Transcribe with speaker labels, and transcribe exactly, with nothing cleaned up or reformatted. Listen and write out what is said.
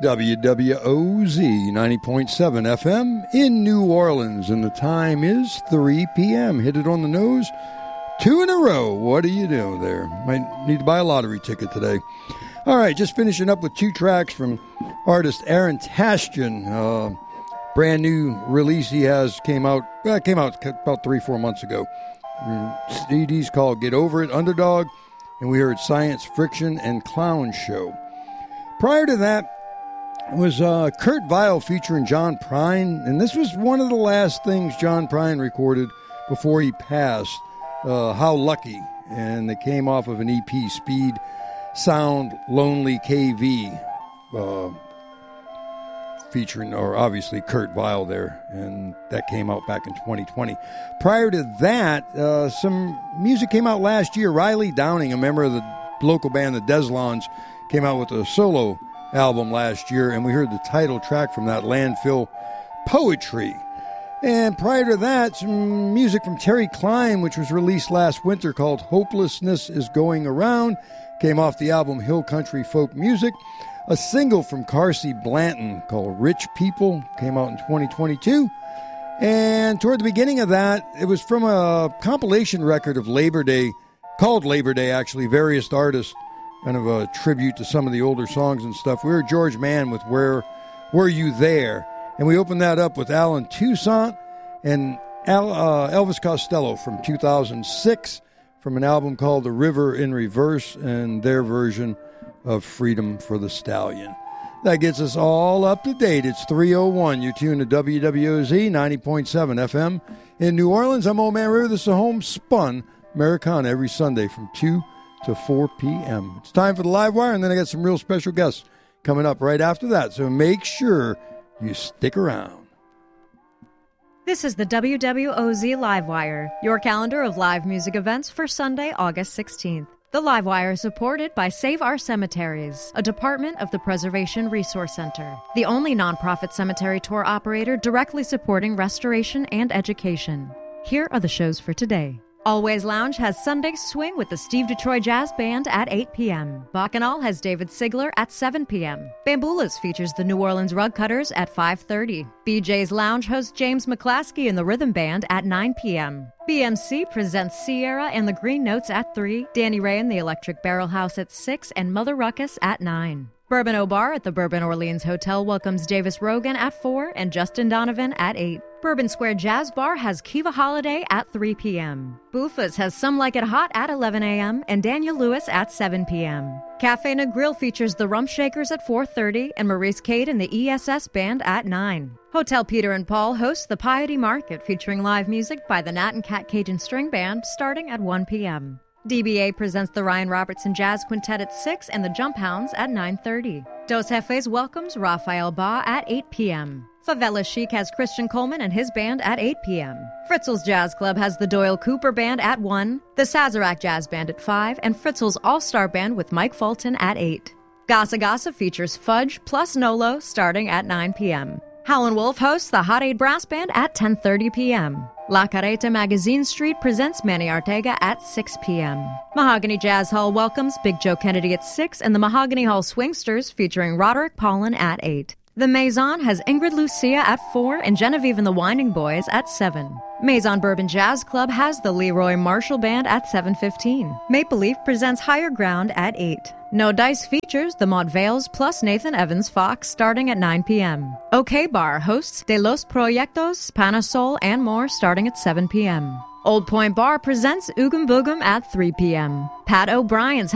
Speaker 1: W W O Z ninety point seven F M in New Orleans, and the time is three p.m. Hit it on the nose. Two in a row. What do you do there? Might need to buy a lottery ticket today. All right, just finishing up with two tracks from artist Aaron Tasjan. Uh, brand new release he has came out, well, it came out about three, four months ago. C D's called Get Over It, Underdog, and we heard Science Friction and Clown Show. Prior to that was uh, Kurt Vile featuring John Prine, and this was one of the last things John Prine recorded before he passed, uh, How Lucky, and it came off of an E P, Speed Sound Lonely K V, uh, featuring, or obviously Kurt Vile there, and that came out back in twenty twenty. Prior to that, uh, some music came out last year. Riley Downing, a member of the local band, the Deslons, came out with a solo album last year, and we heard the title track from that, Landfill Poetry. And prior to that, some music from Terry Klein, which was released last winter, called Hopelessness is Going Around, came off the album Hill Country Folk Music. A single from Carsey Blanton called Rich People came out in twenty twenty-two. And toward the beginning of that, it was from a compilation record of Labor Day, called Labor Day, actually, various artists, kind of a tribute to some of the older songs and stuff. We were George Mann with Where Were You There? And we opened that up with Alan Toussaint and Al, uh, Elvis Costello from two thousand six from an album called The River in Reverse and their version of Freedom for the Stallion. That gets us all up to date. It's three oh one. You're tuned to W W O Z ninety point seven F M in New Orleans. I'm Old Man River. This is a homespun Americana every Sunday from two to four p.m. It's time for the Live Wire, and then I got some real special guests coming up right after that. So make sure you stick around.
Speaker 2: This is the W W O Z Live Wire, your calendar of live music events for Sunday, August sixteenth. The Live Wire is supported by Save Our Cemeteries, a department of the Preservation Resource Center, the only nonprofit cemetery tour operator directly supporting restoration and education. Here are the shows for today. Always Lounge has Sunday Swing with the Steve Detroit Jazz Band at eight p.m. Bacchanal has David Sigler at seven p.m. Bamboulas features the New Orleans Rug Cutters at five thirty. B J's Lounge hosts James McClaskey and the Rhythm Band at nine p.m. B M C presents Sierra and the Green Notes at three, Danny Ray and the Electric Barrel House at six, and Mother Ruckus at nine. Bourbon O Bar at the Bourbon Orleans Hotel welcomes Davis Rogan at four and Justin Donovan at eight. Bourbon Square Jazz Bar has Kiva Holiday at three p.m. Buffa's has Some Like It Hot at eleven a.m. and Daniel Lewis at seven p.m. Cafe Na Grill features the Rump Shakers at four thirty and Maurice Cade and the E S S Band at nine. Hotel Peter and Paul hosts the Piety Market featuring live music by the Nat and Cat Cajun String Band starting at one p.m. D B A presents the Ryan Robertson Jazz Quintet at six and the Jump Hounds at nine thirty. Dos Jefes welcomes Rafael Ba at eight p.m. Favela Chic has Christian Coleman and his band at eight p.m. Fritzl's Jazz Club has the Doyle Cooper Band at one, the Sazerac Jazz Band at five, and Fritzl's All-Star Band with Mike Fulton at eight. Gassa Gassa features Fudge plus Nolo starting at nine p.m. Howlin' Wolf hosts the Hot Eight Brass Band at ten thirty p.m. La Carreta Magazine Street presents Manny Ortega at six p.m. Mahogany Jazz Hall welcomes Big Joe Kennedy at six and the Mahogany Hall Swingsters featuring Roderick Paulin at eight. The Maison has Ingrid Lucia at four and Genevieve and the Winding Boys at seven. Maison Bourbon Jazz Club has the Leroy Marshall Band at seven fifteen. Maple Leaf presents Higher Ground at eight. No Dice features the Maud Vales plus Nathan Evans Fox starting at nine p.m. OK Bar hosts De Los Proyectos, Panasol, and more starting at seven p.m. Old Point Bar presents Oogum Boogum at three p.m. Pat O'Brien's